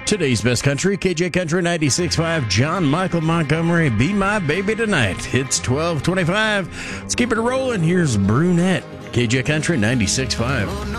Today's best country, KJ Country 96.5, John Michael Montgomery, Be My Baby Tonight. It's 12:25. Let's keep it rolling. Here's Brunette, KJ Country 96.5.